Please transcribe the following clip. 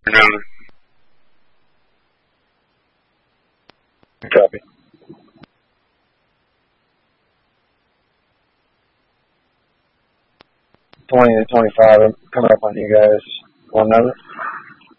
Another. Copy. 20 to 25. I'm coming up on you guys. One another.